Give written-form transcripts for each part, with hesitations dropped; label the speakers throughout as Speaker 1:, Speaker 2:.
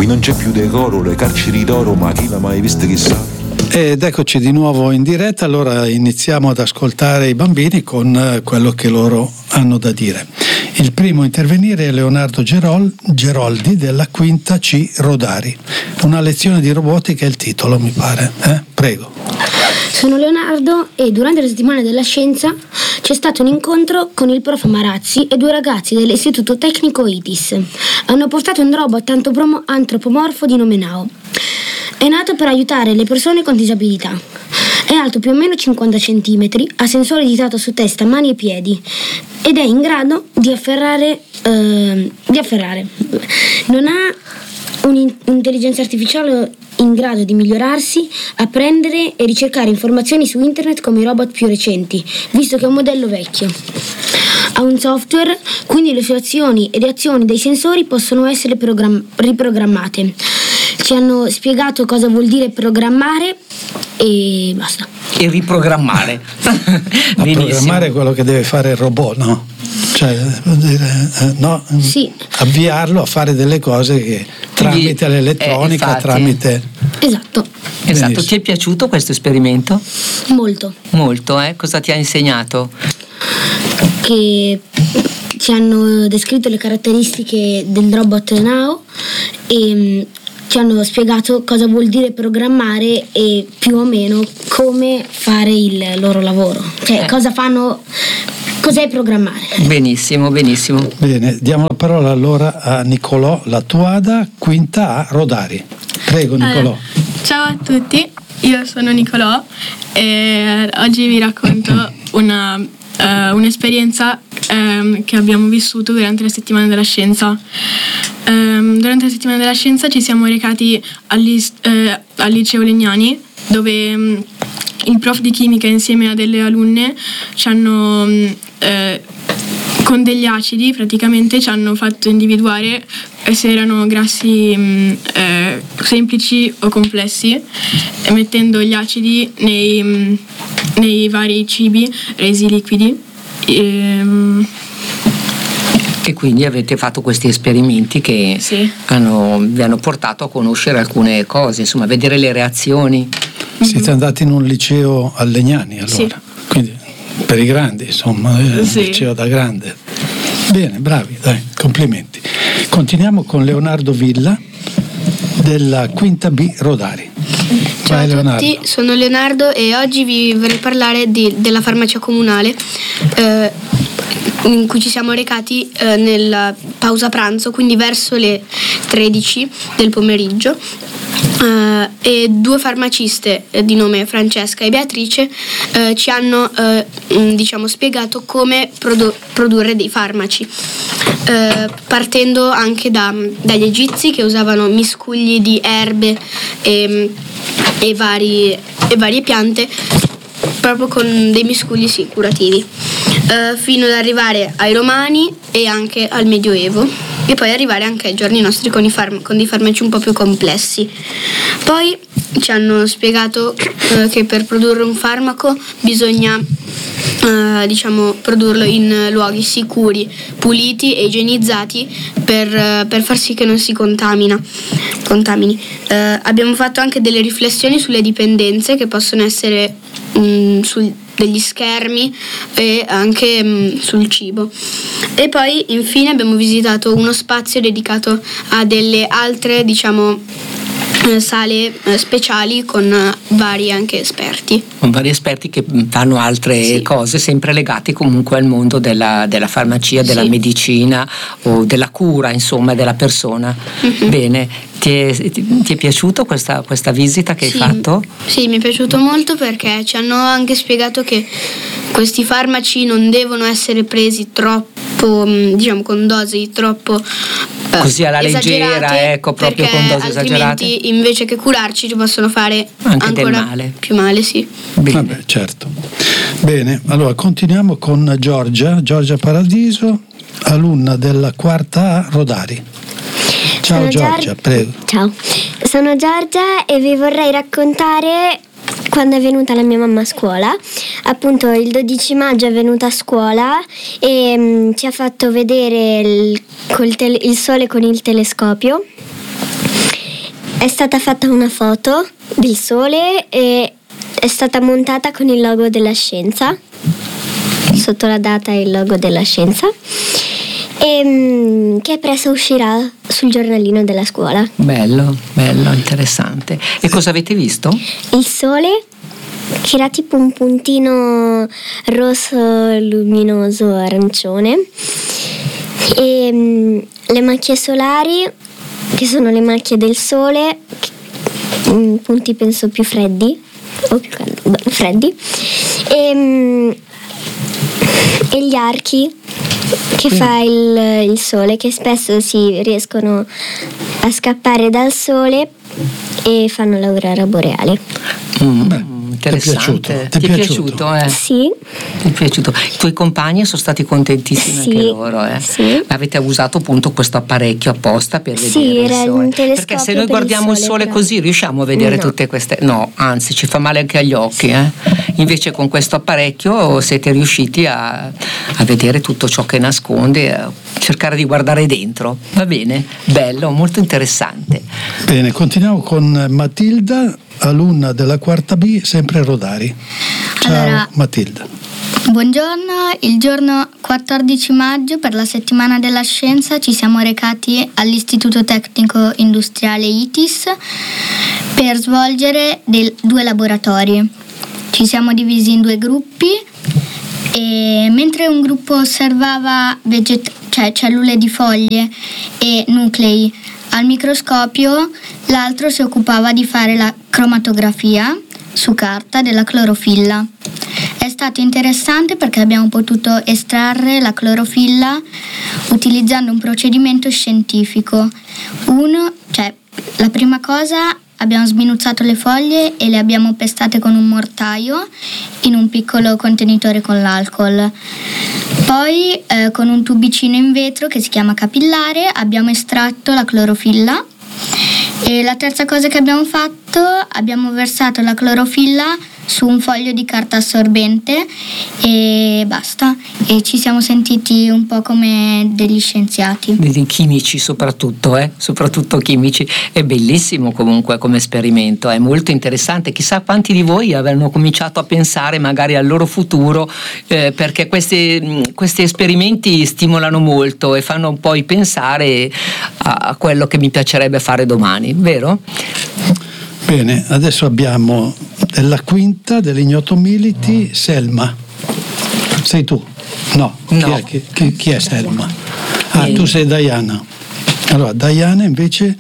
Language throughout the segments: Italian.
Speaker 1: Qui non c'è più decoro, le carceri d'oro, ma chi l'ha mai visto chissà?
Speaker 2: Ed eccoci di nuovo in diretta. Allora iniziamo ad ascoltare i bambini con quello che loro hanno da dire. Il primo a intervenire è Leonardo Geroldi della quinta C Rodari. Una lezione di robotica è il titolo, mi pare. Prego.
Speaker 3: Sono Leonardo e durante la settimana della scienza c'è stato un incontro con il prof Marazzi e due ragazzi dell'istituto tecnico ITIS. Hanno portato un robot antropomorfo di nome Nao. È nato per aiutare le persone con disabilità. È alto più o meno 50 cm, ha sensore ditato su testa, mani e piedi ed è in grado di afferrare. Non ha un'intelligenza artificiale in grado di migliorarsi, apprendere e ricercare informazioni su internet come i robot più recenti, visto che è un modello vecchio. Ha un software, quindi le sue azioni e le azioni dei sensori possono essere riprogrammate. Ci hanno spiegato cosa vuol dire programmare e basta.
Speaker 4: E riprogrammare.
Speaker 2: Programmare è quello che deve fare il robot, no? Cioè, vuol dire, no?
Speaker 3: Sì.
Speaker 2: Avviarlo a fare delle cose che tramite l'elettronica, tramite...
Speaker 3: Esatto.
Speaker 4: Benissimo. Ti è piaciuto questo esperimento?
Speaker 3: Molto.
Speaker 4: Molto, Cosa ti ha insegnato?
Speaker 3: Che ci hanno descritto le caratteristiche del robot Nao e ci hanno spiegato cosa vuol dire programmare e più o meno come fare il loro lavoro, cioè cosa fanno, cos'è programmare.
Speaker 4: Benissimo.
Speaker 2: Bene, diamo la parola allora a Nicolò Lattuada, quinta A Rodari. Prego Nicolò.
Speaker 5: Ciao a tutti, io sono Nicolò e oggi vi racconto un'esperienza che abbiamo vissuto durante la settimana della scienza. Durante la settimana della scienza ci siamo recati al liceo Legnani, dove il prof di chimica insieme a delle alunne ci hanno con degli acidi praticamente ci hanno fatto individuare se erano grassi semplici o complessi, e mettendo gli acidi nei vari cibi resi liquidi.
Speaker 4: E quindi avete fatto questi esperimenti che
Speaker 5: sì.
Speaker 4: vi hanno portato a conoscere alcune cose, insomma, a vedere le reazioni.
Speaker 2: Siete andati in un liceo a Legnani allora?
Speaker 5: Sì.
Speaker 2: Quindi per i grandi, insomma, un liceo da grande. Bene, bravi, dai, complimenti. Continuiamo con Leonardo Villa della quinta B Rodari.
Speaker 6: Ciao
Speaker 2: Vai,
Speaker 6: a
Speaker 2: Leonardo.
Speaker 6: tutti, sono Leonardo e oggi vi vorrei parlare della farmacia comunale in cui ci siamo recati nella pausa pranzo, quindi verso le 13 del pomeriggio. E due farmaciste di nome Francesca e Beatrice ci hanno spiegato come produrre dei farmaci, partendo anche dagli egizi che usavano miscugli di erbe e varie piante, proprio con dei miscugli curativi, fino ad arrivare ai romani e anche al Medioevo, e poi arrivare anche ai giorni nostri con dei farmaci un po' più complessi. Poi ci hanno spiegato che per produrre un farmaco bisogna produrlo in luoghi sicuri, puliti e igienizzati per far sì che non si contamini. Abbiamo fatto anche delle riflessioni sulle dipendenze che possono essere degli schermi e anche sul cibo. E poi infine abbiamo visitato uno spazio dedicato a delle altre sale speciali con vari anche esperti.
Speaker 4: Con vari esperti che fanno altre cose, sempre legate comunque al mondo della farmacia, della medicina o della cura, insomma, della persona. Mm-hmm. Bene, ti è piaciuta questa visita che hai fatto? Sì,
Speaker 6: mi è piaciuto molto perché ci hanno anche spiegato che questi farmaci non devono essere presi troppo, con dosi troppo
Speaker 4: così alla leggera, proprio con dosi esagerate.
Speaker 6: Altrimenti invece che curarci ci possono fare
Speaker 4: anche
Speaker 6: ancora
Speaker 4: del male.
Speaker 6: Più male, sì.
Speaker 2: Bene. Vabbè, certo. Bene, allora continuiamo con Giorgia Paradiso, alunna della quarta A Rodari. Ciao Giorgia, prego.
Speaker 7: Ciao, sono Giorgia e vi vorrei raccontare quando è venuta la mia mamma a scuola. Appunto il 12 maggio è venuta a scuola e ci ha fatto vedere il sole con il telescopio è stata fatta una foto del Sole e è stata montata con il logo della scienza, sotto la data e il logo della scienza, e che presto uscirà sul giornalino della scuola.
Speaker 4: Bello, interessante. E cosa avete visto?
Speaker 7: Il Sole, che era tipo un puntino rosso luminoso arancione, e le macchie solari, che sono le macchie del Sole, punti penso più freddi o più freddi, e gli archi che fa il Sole, che spesso si riescono a scappare dal Sole e fanno l'aurora boreale.
Speaker 4: Interessante.
Speaker 2: Ti è piaciuto?
Speaker 7: Sì.
Speaker 4: Ti è piaciuto? I tuoi compagni sono stati contentissimi anche loro,
Speaker 7: Sì.
Speaker 4: Avete usato appunto questo apparecchio apposta per vedere
Speaker 7: Sì,
Speaker 4: il
Speaker 7: era
Speaker 4: Sole?
Speaker 7: un telescopio.
Speaker 4: Perché se noi guardiamo il Sole
Speaker 7: però
Speaker 4: così riusciamo a vedere
Speaker 7: no.
Speaker 4: tutte queste... No, anzi ci fa male anche agli occhi. Invece con questo apparecchio siete riusciti a vedere tutto ciò che nasconde, a cercare di guardare dentro. Va bene? Bello, molto interessante.
Speaker 2: Bene, continuiamo con Matilda, alunna della quarta B, sempre Rodari. Ciao
Speaker 8: Allora,
Speaker 2: Matilda.
Speaker 8: Buongiorno, il giorno 14 maggio per la settimana della scienza ci siamo recati all'Istituto Tecnico Industriale ITIS per svolgere due laboratori. Ci siamo divisi in due gruppi e mentre un gruppo osservava cellule di foglie e nuclei al microscopio, l'altro si occupava di fare la cromatografia su carta della clorofilla. È stato interessante perché abbiamo potuto estrarre la clorofilla utilizzando un procedimento scientifico. La prima cosa, abbiamo sminuzzato le foglie e le abbiamo pestate con un mortaio in un piccolo contenitore con l'alcol. Poi con un tubicino in vetro che si chiama capillare abbiamo estratto la clorofilla. E la terza cosa che abbiamo fatto, abbiamo versato la clorofilla su un foglio di carta assorbente e basta. E ci siamo sentiti un po' come degli scienziati.
Speaker 4: Dei chimici soprattutto chimici. È bellissimo comunque come esperimento, è molto interessante. Chissà quanti di voi avranno cominciato a pensare magari al loro futuro, perché questi esperimenti stimolano molto e fanno poi pensare a quello che mi piacerebbe fare domani, vero?
Speaker 2: Bene, adesso abbiamo della quinta dell'Ignoto Militi Selma. Sei tu? No. Chi è Selma? Tu sei Diana. Allora, Diana invece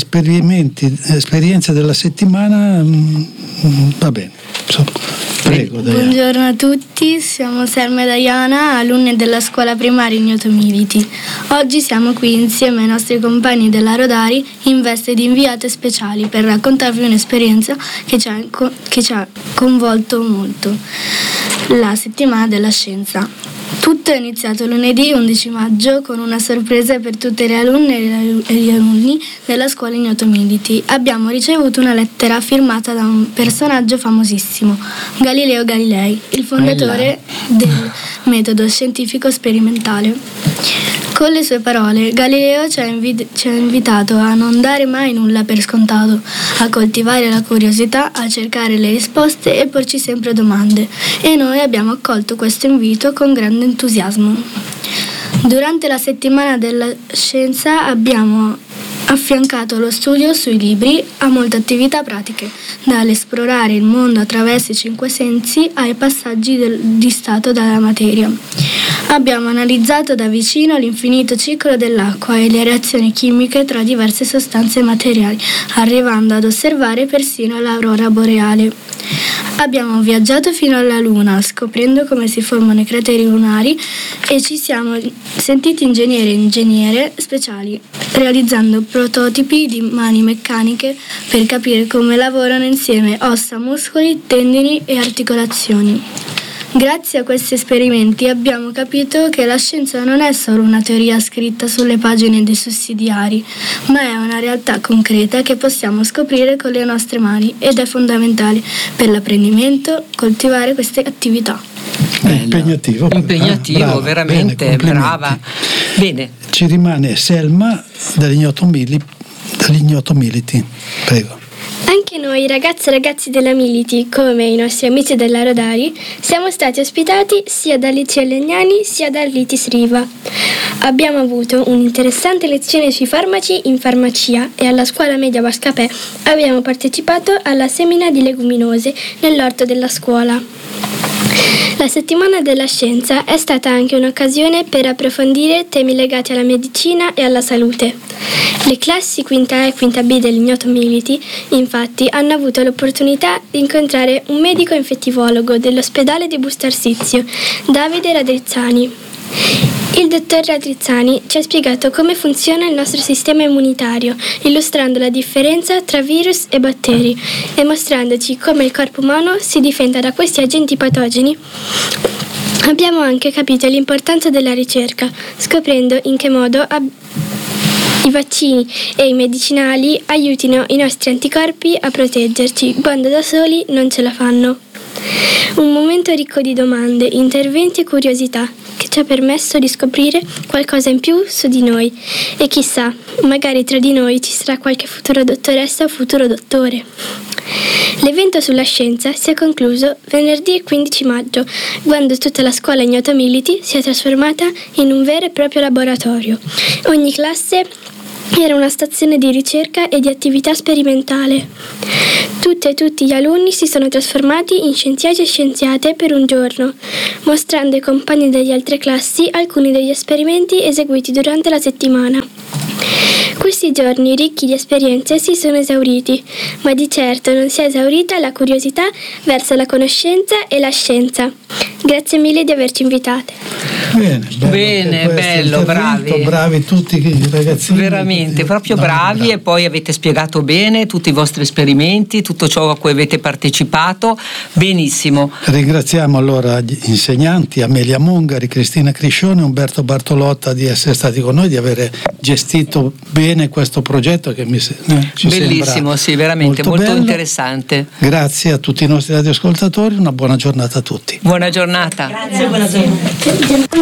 Speaker 2: esperienze della settimana, va bene. Prego, Diana.
Speaker 6: Buongiorno a tutti, siamo Selma e Diana, alunne della scuola primaria Ignoto Militi. Oggi siamo qui insieme ai nostri compagni della Rodari in veste di inviate speciali per raccontarvi un'esperienza che ci ha coinvolto molto, la settimana della scienza. Tutto è iniziato lunedì 11 maggio con una sorpresa per tutte le alunne e gli alunni della scuola Ignoto Militi. Abbiamo ricevuto una lettera firmata da un personaggio famosissimo, Galileo Galilei, il fondatore del metodo scientifico sperimentale. Con le sue parole, Galileo ci ha invitato a non dare mai nulla per scontato, a coltivare la curiosità, a cercare le risposte e porci sempre domande. E noi abbiamo accolto questo invito con grande entusiasmo. Durante la settimana della scienza abbiamo affiancato lo studio sui libri a molte attività pratiche, dall'esplorare il mondo attraverso i 5 sensi ai passaggi di stato dalla materia. Abbiamo analizzato da vicino l'infinito ciclo dell'acqua e le reazioni chimiche tra diverse sostanze materiali, arrivando ad osservare persino l'aurora boreale. Abbiamo viaggiato fino alla Luna, scoprendo come si formano i crateri lunari e ci siamo sentiti ingegneri e ingegnere speciali, realizzando prototipi di mani meccaniche per capire come lavorano insieme ossa, muscoli, tendini e articolazioni. Grazie a questi esperimenti abbiamo capito che la scienza non è solo una teoria scritta sulle pagine dei sussidiari, ma è una realtà concreta che possiamo scoprire con le nostre mani ed è fondamentale per l'apprendimento coltivare queste attività.
Speaker 2: Impegnativo,
Speaker 4: brava, veramente,
Speaker 2: bene,
Speaker 4: brava. Bene.
Speaker 2: Ci rimane Selma dell'Ignoto Militi l'ignoto Militi. Prego.
Speaker 9: Anche noi ragazze e ragazzi della Militi, come i nostri amici della Rodari, siamo stati ospitati sia dal Liceo Legnani sia dall'ITIS Riva. Abbiamo avuto un'interessante lezione sui farmaci in farmacia e alla scuola media Bascapè abbiamo partecipato alla semina di leguminose nell'orto della scuola. La settimana della scienza è stata anche un'occasione per approfondire temi legati alla medicina e alla salute. Le classi quinta A e quinta B dell'ignoto Militi, infatti, hanno avuto l'opportunità di incontrare un medico infettivologo dell'ospedale di Busto Arsizio, Davide Radrizzani. Il dottor Radrizzani ci ha spiegato come funziona il nostro sistema immunitario, illustrando la differenza tra virus e batteri e mostrandoci come il corpo umano si difenda da questi agenti patogeni. Abbiamo anche capito l'importanza della ricerca, scoprendo in che modo i vaccini e i medicinali aiutino i nostri anticorpi a proteggerci quando da soli non ce la fanno. Un momento ricco di domande, interventi e curiosità che ci ha permesso di scoprire qualcosa in più su di noi e chissà, magari tra di noi ci sarà qualche futura dottoressa o futuro dottore. L'evento sulla scienza si è concluso venerdì 15 maggio, quando tutta la scuola Ignoto Militi si è trasformata in un vero e proprio laboratorio. Ogni classe era una stazione di ricerca e di attività sperimentale. Tutte e tutti gli alunni si sono trasformati in scienziati e scienziate per un giorno, mostrando ai compagni delle altre classi alcuni degli esperimenti eseguiti durante la settimana. Questi giorni ricchi di esperienze si sono esauriti, ma di certo non si è esaurita la curiosità verso la conoscenza e la scienza. Grazie mille di averci invitate.
Speaker 2: Bene,
Speaker 4: bello, bravi.
Speaker 2: Bravi tutti i ragazzini.
Speaker 4: Veramente, proprio bravi, e poi avete spiegato bene tutti i vostri esperimenti, tutto ciò a cui avete partecipato. Benissimo.
Speaker 2: Ringraziamo allora gli insegnanti, Amelia Mongari, Cristina Criscione, Umberto Bartolotta di essere stati con noi, di aver gestito bene questo progetto che ci
Speaker 4: bellissimo, sì, veramente molto interessante.
Speaker 2: Grazie a tutti i nostri radioascoltatori, una buona giornata a tutti.
Speaker 4: Buona giornata.
Speaker 3: Grazie, buona giornata.